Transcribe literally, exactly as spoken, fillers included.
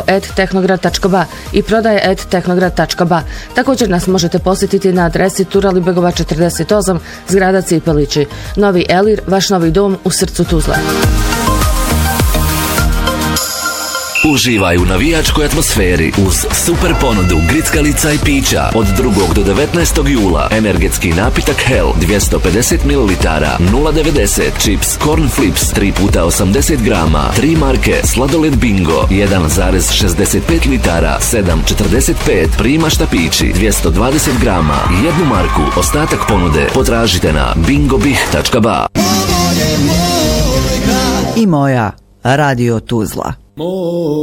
at tehnograd tačka ba i prodaje at tehnograd tačka ba. Također nas možete posjetiti na adresi Turalibegova četrdeset osam, zgrada Cipelići. Novi Elir, vaš novi dom u srcu Tuzle. Uživaj u navijačkoj atmosferi uz super ponudu grickalica i pića od drugog do devetnaestog jula. Energetski napitak Hell dvjesto pedeset mililitara nula devedeset, čips Corn Flips tri puta osamdeset grama, tri marke sladoled Bingo jedan zarez šezdeset pet litara sedam četrdeset pet, Prima štapići dvjesto dvadeset grama, jednu marku. Ostatak ponude potražite na bingobih tačka ba. I moja Radio Tuzla.